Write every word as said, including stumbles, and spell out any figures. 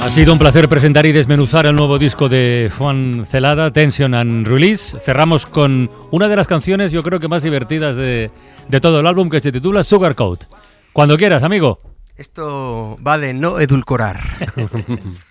Ha sido un placer presentar y desmenuzar el nuevo disco de Juan Celada, Tension and Release. Cerramos con una de las canciones, yo creo que más divertidas de, de todo el álbum, que se titula Sugarcoat. Cuando quieras, amigo. Esto va de no edulcorar.